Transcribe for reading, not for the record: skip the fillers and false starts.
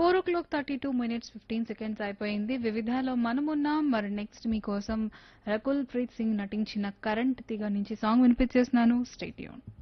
4:32 15 అయిపోయింది. వివిధాలో మనమున్నాం. మరి నెక్స్ట్ మీకోసం రకుల్ ప్రీత్ సింగ్ నటించిన కరెంట్ తీగ నుంచి సాంగ్ వినిపించేస్తున్నాను. Stay tune.